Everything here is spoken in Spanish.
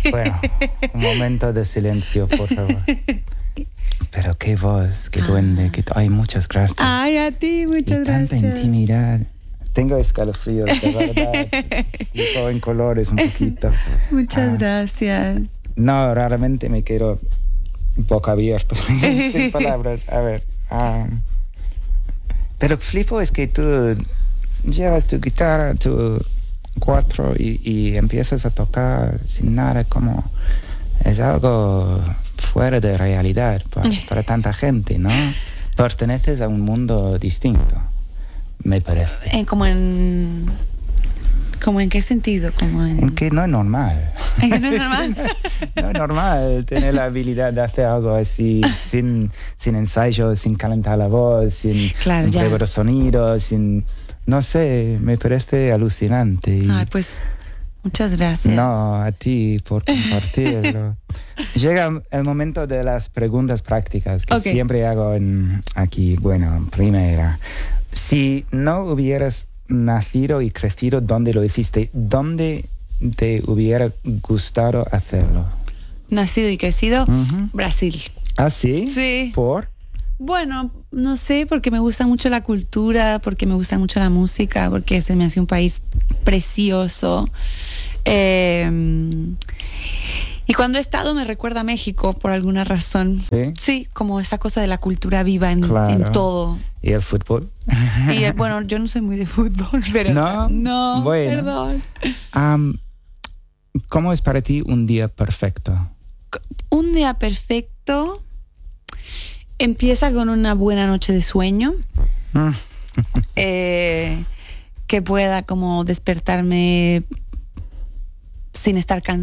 Bueno, un momento de silencio, por favor. Pero qué voz, qué duende, ay, muchas gracias. Ay, a ti, muchas gracias. Tanta intimidad. Tengo escalofríos, de verdad. Tipo en colores un poquito. Muchas gracias. No, raramente me quedo boca abierta, sin palabras. A ver. Pero flipo es que tú llevas tu guitarra, tu cuatro y empiezas a tocar sin nada, como es algo fuera de realidad para tanta gente, ¿no? Perteneces a un mundo distinto, me parece. ¿Cómo en qué sentido? En que no es normal. ¿En que no es normal? No es normal tener la habilidad de hacer algo así sin ensayo, sin calentar la voz, sin prueba de sonido, sin... No sé, me parece alucinante. Ay, pues, muchas gracias. No, a ti por compartirlo. Llega el momento de las preguntas prácticas que siempre hago aquí. Bueno, primera. Si no hubieras nacido y crecido donde lo hiciste, ¿dónde te hubiera gustado hacerlo? Nacido y crecido, Brasil. ¿Ah, sí? Sí. ¿Por? Bueno, no sé, porque me gusta mucho la cultura, porque me gusta mucho la música, porque se me hace un país precioso. Y cuando he estado me recuerda a México por alguna razón. ¿Sí? Sí, como esa cosa de la cultura viva en todo. ¿Y el fútbol? Y bueno, yo no soy muy de fútbol, pero... No, bueno. Perdón. ¿Cómo es para ti un día perfecto? Un día perfecto empieza con una buena noche de sueño. Que pueda como despertarme sin estar cansada.